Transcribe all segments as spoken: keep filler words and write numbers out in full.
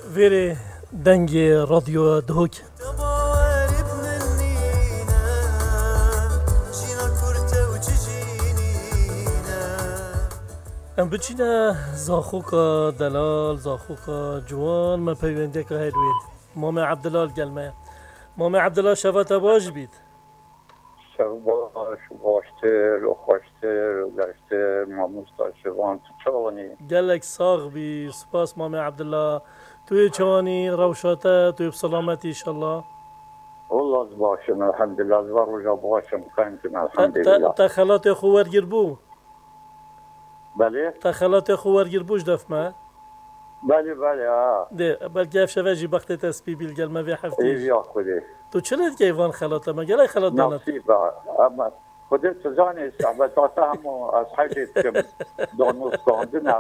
ویره دنگ رادیو دهوک ام بچینه زاخوکا دلال زاخوکا جوان ما پیونده که هید ویر مام عبدالله گلمه مام عبدالله شفت باش بید باش باشتر و خوشتر و گشتر ماموستا شوان تو چوانی گلک ساغ بی سپاس مام عبدالله توی چوانی روشاته توی بسلامتی انشالله والله باشم الحمدلله زوار رجا باشم کنتم الحمدلله تخلات خوار گربو بله تخلات خوار گربوش دفمه بله بله آه ده بلکه اف شوجی بخت تسبی بیل گلمه وی حفتیش ایویا خوده تو چلت که ایوان خلاته ما گله خلات دانت نصیبه اما خودت تزانی صحبتات هم از حاجت که دانستاندن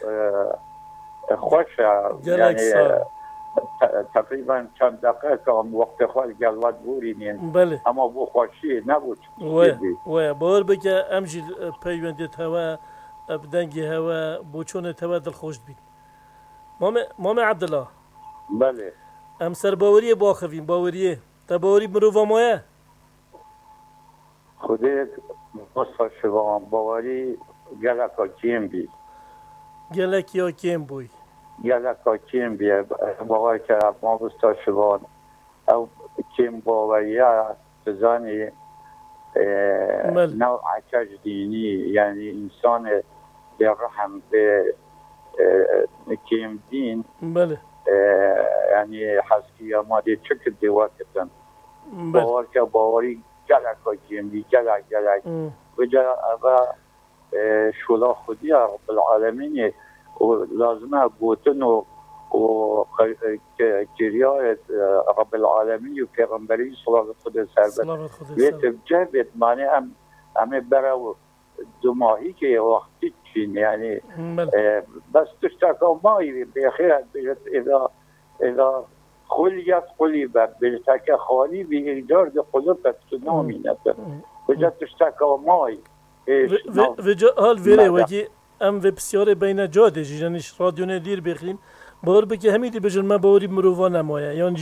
خوش یعنی تقریبا چند دقیقه که وقت خواهد گلوت بورینین بله اما بو خوشی نبود و و بار بگه امجی پیوندت هوا بدنگی هوا بوچونت هوا دل خوش بید مام مام عبدالله بله ام سر باوریه باخویم باوریه تا باوری مروفا مایه خودت مصر شوام باوری گلکا کیم بی گلک یا کیم بوی گلکا کیم بی باوری که ما بستا شوان او کیم باوریه تزانی نوع کج دینی یعنی انسان به رحم به کیم دین بله یعنی حسکی مادی چک دیوار کتن باور که باوری گلک ها کیمی گلک گلک و جا اوه شولا خودی رب العالمین و لازمه بوتن و کریای رب العالمین و پیغمبری صلوات خود سربت ویت جهبت معنی هم همه برای دو ماهی که وقتی چین یعنی بس تشتاكا ماي بخير اذا اذا خليت قلبت بالتاكا خالي بإيجار دي قلبت تنامينة وجا تشتاكا ماي وجا هال ویره وگی ام و بسیار بین جاده جیجانش رادیو ندیر بخیم بار بگه همیدی بجن ما باوری مروفا نمایه